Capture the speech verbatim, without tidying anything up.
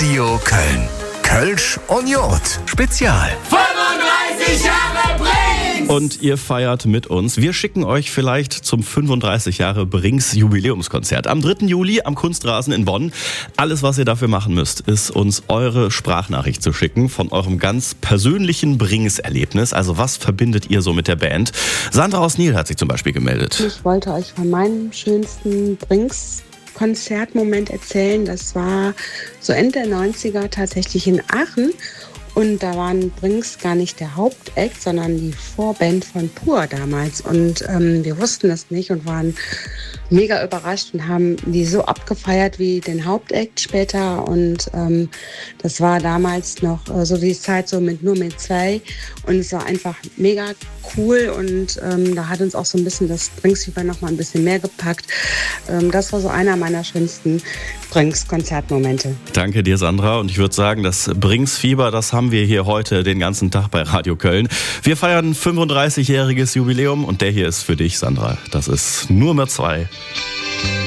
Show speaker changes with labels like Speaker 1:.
Speaker 1: Radio Köln. Kölsch und Jod. Spezial.
Speaker 2: fünfunddreißig Jahre Brings!
Speaker 3: Und ihr feiert mit uns. Wir schicken euch vielleicht zum fünfunddreißig Jahre Brings Jubiläumskonzert am dritten Juli am Kunstrasen in Bonn. Alles, was ihr dafür machen müsst, ist uns eure Sprachnachricht zu schicken von eurem ganz persönlichen Brings-Erlebnis. Also was verbindet ihr so mit der Band? Sandra aus Niel hat sich zum Beispiel gemeldet.
Speaker 4: Ich wollte euch von meinem schönsten Brings Konzertmoment erzählen. Das war so Ende der neunziger tatsächlich in Aachen. Und da waren Brings gar nicht der Hauptakt, sondern die Vorband von Pur damals. Und ähm, wir wussten das nicht und waren mega überrascht und haben die so abgefeiert wie den Hauptakt später. Und ähm, das war damals noch äh, so die Zeit so mit nur mit zwei. Und es war einfach mega cool. Und ähm, da hat uns auch so ein bisschen das Brings-Fieber noch mal ein bisschen mehr gepackt. Ähm, das war so einer meiner schönsten Brings-Konzertmomente.
Speaker 3: Danke dir, Sandra. Und ich würde sagen, das Brings-Fieber, das haben wir hier heute den ganzen Tag bei Radio Köln. Wir feiern fünfunddreißigjähriges Jubiläum und der hier ist für dich, Sandra. Das ist nur mehr zwei.